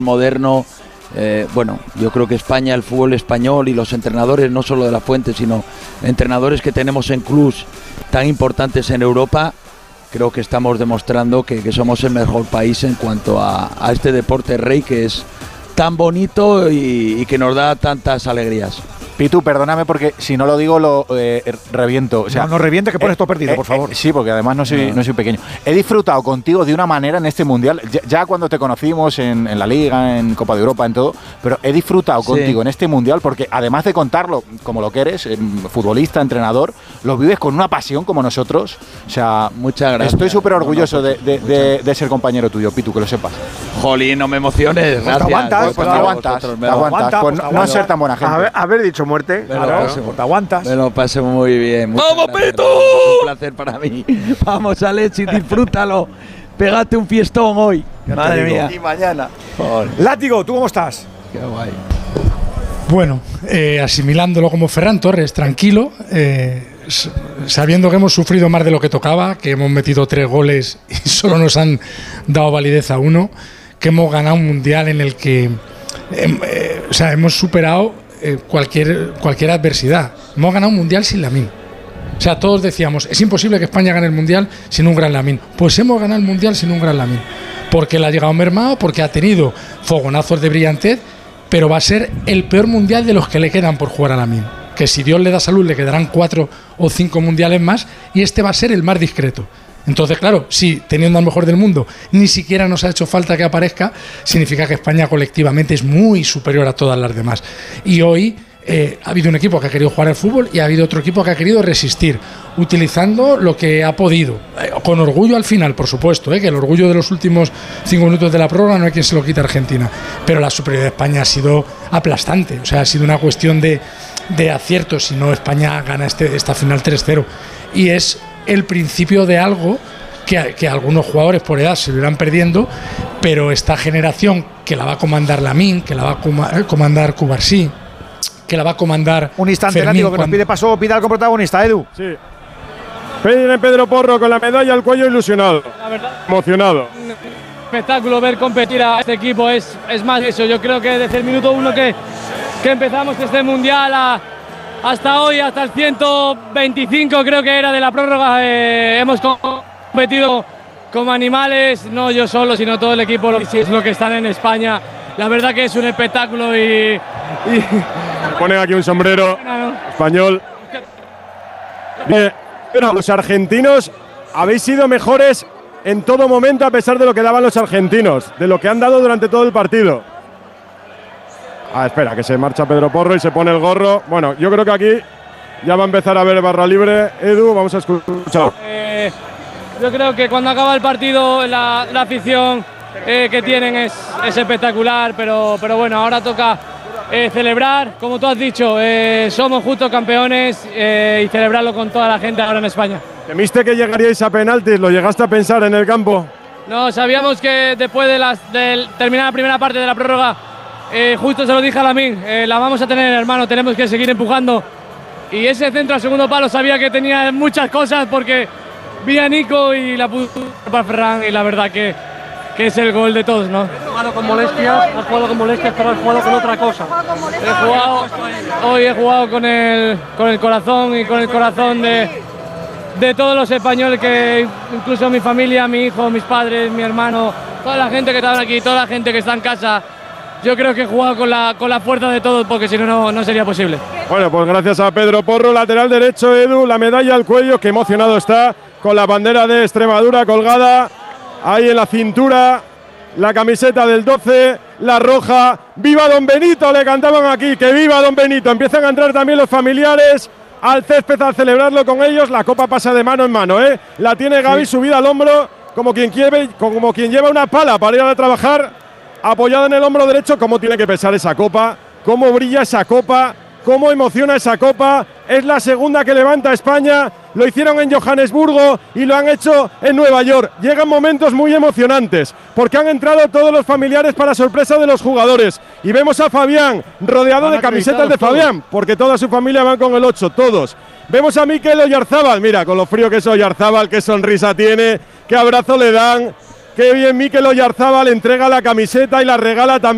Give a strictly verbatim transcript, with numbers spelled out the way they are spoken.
moderno. Eh, bueno, yo creo que España, el fútbol español y los entrenadores, no solo de la Fuente, sino entrenadores que tenemos en clubs tan importantes en Europa, creo que estamos demostrando que, que somos el mejor país en cuanto a, a este deporte rey que es tan bonito y, y que nos da tantas alegrías. Pitu, perdóname porque si no lo digo lo eh, reviento. O sea, no, no reviente que pones eh, todo perdido, eh, por favor. Eh, sí, porque además no soy, no. no soy pequeño. He disfrutado contigo de una manera en este Mundial, ya, ya cuando te conocimos en, en la Liga, en Copa de Europa, en todo, pero he disfrutado sí. contigo en este Mundial porque además de contarlo como lo que eres, eh, futbolista, entrenador, lo vives con una pasión como nosotros. O sea, muchas gracias. Estoy súper orgulloso no, no, de, de, de, de ser compañero tuyo, Pitu, que lo sepas. Jolín, no me emociones. Pues te aguantas, pues, pues te aguantas, te aguantas. Pues no, no ser tan buena gente. Haber, haber dicho muerte. Claro. Pasé, te aguantas. Me lo pasé muy bien. ¡Vamos, Pitu! Un placer para mí. Vamos, Alexis, disfrútalo. Pégate un fiestón hoy. Madre mía. Y mañana. Joder. Látigo, ¿tú cómo estás? Qué guay. Bueno, eh, asimilándolo como Ferran Torres, tranquilo, eh, sabiendo que hemos sufrido más de lo que tocaba, que hemos metido tres goles y solo nos han dado validez a uno, que hemos ganado un mundial en el que eh, eh, o sea, hemos superado eh, cualquier, cualquier adversidad. Hemos ganado un mundial sin Lamine. O sea, todos decíamos, es imposible que España gane el mundial sin un gran Lamine. Pues hemos ganado el mundial sin un gran Lamine. Porque le ha llegado mermado, porque ha tenido fogonazos de brillantez, pero va a ser el peor mundial de los que le quedan por jugar a Lamine. Que si Dios le da salud le quedarán cuatro o cinco mundiales más y este va a ser el más discreto. Entonces, claro, si teniendo al mejor del mundo ni siquiera nos ha hecho falta que aparezca, significa que España colectivamente es muy superior a todas las demás. Y hoy eh, ha habido un equipo que ha querido jugar al fútbol y ha habido otro equipo que ha querido resistir, utilizando lo que ha podido, eh, con orgullo al final, por supuesto, eh, que el orgullo de los últimos cinco minutos de la prórroga no hay quien se lo quite a Argentina, pero la superioridad de España ha sido aplastante, o sea, ha sido una cuestión de, de acierto, si no España gana este, esta final tres cero, y es el principio de algo que, que algunos jugadores por edad se lo irán perdiendo, pero esta generación que la va a comandar Lamine, que la va a comandar Cubarsí, que la va a comandar un instante, Fermín, Látigo, que cuando... nos pide paso Pidal con protagonista, Edu. Sí. Pedro Porro con la medalla al cuello, ilusionado, la verdad, emocionado. Un espectáculo ver competir a este equipo, es, es más eso. Yo creo que desde el minuto uno que, que empezamos este mundial a hasta hoy, hasta el ciento veinticinco creo que era de la prórroga, eh, hemos competido como animales, no yo solo, sino todo el equipo, lo, es lo que están en España. La verdad que es un espectáculo y... y ponen aquí un sombrero español. Bien, pero los argentinos habéis sido mejores en todo momento a pesar de lo que daban los argentinos, de lo que han dado durante todo el partido. Ah, espera, que se marcha Pedro Porro y se pone el gorro. Bueno, yo creo que aquí ya va a empezar a haber barra libre. Edu, vamos a escuchar. Eh, yo creo que cuando acaba el partido la, la afición eh, que tienen es, es espectacular, pero, pero bueno, ahora toca eh, celebrar. Como tú has dicho, eh, somos justos campeones eh, y celebrarlo con toda la gente ahora en España. ¿Temiste que llegaríais a penaltis? ¿Lo llegaste a pensar en el campo? No, sabíamos que después de, las, de terminar la primera parte de la prórroga, Eh, justo se lo dije a Lamine, eh, la vamos a tener, hermano, tenemos que seguir empujando. Y ese centro al segundo palo sabía que tenía muchas cosas porque vi a Nico y la puso para Ferran y la verdad que, que es el gol de todos, ¿no? Has jugado con molestias, has jugado con molestias, pero has jugado con otra cosa. He jugado, hoy he jugado con el, con el corazón y con el corazón de, de todos los españoles, que incluso mi familia, mi hijo, mis padres, mi hermano, toda la gente que está aquí, toda la gente que está en casa. Yo creo que he jugado con la, con la fuerza de todos porque si no, no, no sería posible. Bueno, pues gracias a Pedro Porro, lateral derecho, Edu, la medalla al cuello, que emocionado está, con la bandera de Extremadura colgada ahí en la cintura, la camiseta del doce, la roja. ¡Viva Don Benito! Le cantaban aquí, que viva Don Benito. Empiezan a entrar también los familiares al césped a celebrarlo con ellos. La copa pasa de mano en mano, ¿eh? La tiene Gaby sí. subida al hombro, como quien, quiere, como quien lleva una pala para ir a trabajar. Apoyada en el hombro derecho. Cómo tiene que pesar esa copa, cómo brilla esa copa, cómo emociona esa copa. Es la segunda que levanta España. Lo hicieron en Johannesburgo y lo han hecho en Nueva York. Llegan momentos muy emocionantes porque han entrado todos los familiares para sorpresa de los jugadores. Y vemos a Fabián rodeado de camisetas de Fabián, porque toda su familia van con el ocho, todos. Vemos a Mikel Oyarzábal, mira, con lo frío que es Oyarzábal, qué sonrisa tiene, qué abrazo le dan. Qué bien Mikel Oyarzábal entrega la camiseta y la regala también.